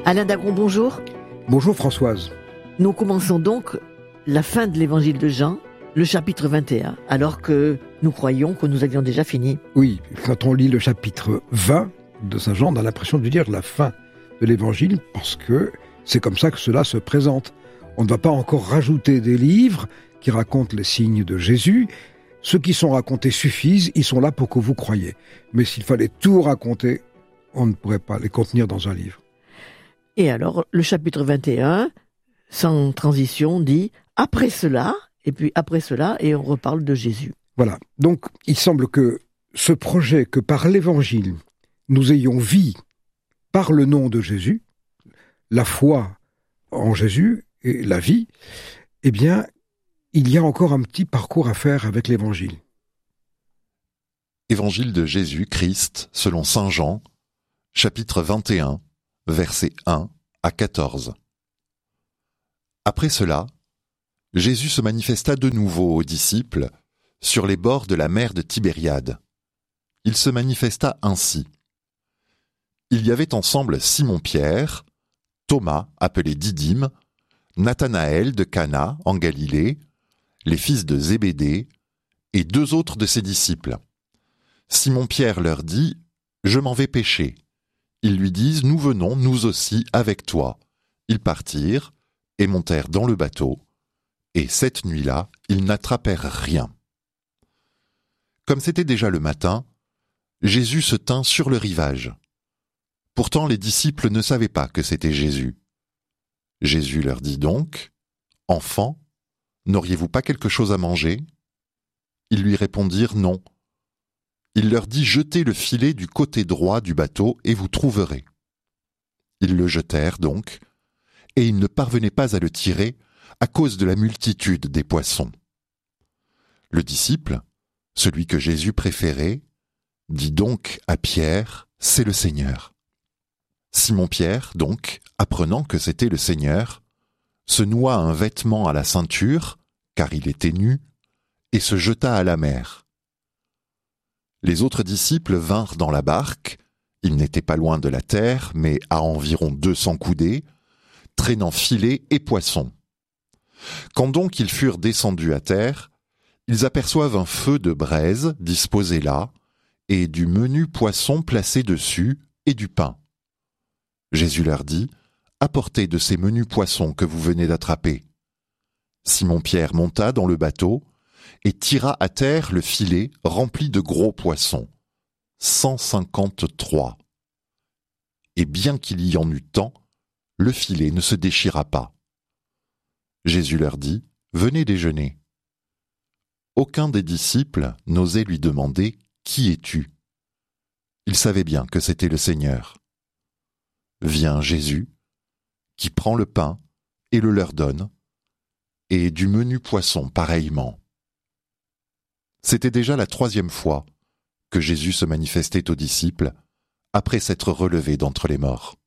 Alain Dagron, bonjour. Bonjour Françoise. Nous commençons donc la fin de l'évangile de Jean, le chapitre 21, alors que nous croyions que nous avions déjà fini. Oui, quand on lit le chapitre 20 de Saint Jean, on a l'impression de lire la fin de l'évangile parce que c'est comme ça que cela se présente. On ne va pas encore rajouter des livres qui racontent les signes de Jésus. Ceux qui sont racontés suffisent, ils sont là pour que vous croyiez. Mais s'il fallait tout raconter, on ne pourrait pas les contenir dans un livre. Et alors, le chapitre 21, sans transition, dit « après cela », et puis après cela, et on reparle de Jésus. Voilà. Donc, il semble que ce projet que par l'évangile, nous ayons vie par le nom de Jésus, la foi en Jésus et la vie, eh bien, il y a encore un petit parcours à faire avec l'évangile. Évangile de Jésus-Christ selon saint Jean, chapitre 21, versets 1 à 14. Après cela, Jésus se manifesta de nouveau aux disciples sur les bords de la mer de Tibériade. Il se manifesta ainsi. Il y avait ensemble Simon-Pierre, Thomas, appelé Didyme, Nathanaël de Cana, en Galilée, les fils de Zébédée, et deux autres de ses disciples. Simon-Pierre leur dit « Je m'en vais pêcher ». Ils lui disent « Nous venons, nous aussi, avec toi ». Ils partirent et montèrent dans le bateau, et cette nuit-là, ils n'attrapèrent rien. Comme c'était déjà le matin, Jésus se tint sur le rivage. Pourtant, les disciples ne savaient pas que c'était Jésus. Jésus leur dit donc « Enfants, n'auriez-vous pas quelque chose à manger ?» Ils lui répondirent « Non ». Il leur dit « Jetez le filet du côté droit du bateau et vous trouverez. » Ils le jetèrent donc, et ils ne parvenaient pas à le tirer à cause de la multitude des poissons. Le disciple, celui que Jésus préférait, dit donc à Pierre « C'est le Seigneur ». Simon-Pierre, donc, apprenant que c'était le Seigneur, se noua un vêtement à la ceinture, car il était nu, et se jeta à la mer. Les autres disciples vinrent dans la barque, ils n'étaient pas loin de la terre, mais à environ 200 coudées, traînant filets et poissons. Quand donc ils furent descendus à terre, ils aperçoivent un feu de braise disposé là, et du menu poisson placé dessus, et du pain. Jésus leur dit « Apportez de ces menus poissons que vous venez d'attraper. » Simon-Pierre monta dans le bateau et tira à terre le filet rempli de gros poissons, 153. Et bien qu'il y en eût tant, le filet ne se déchira pas. Jésus leur dit « Venez déjeuner. » Aucun des disciples n'osait lui demander « Qui es-tu » Il savait bien que c'était le Seigneur. Vient Jésus, qui prend le pain et le leur donne, et du menu poisson pareillement. C'était déjà la 3e fois que Jésus se manifestait aux disciples après s'être relevé d'entre les morts.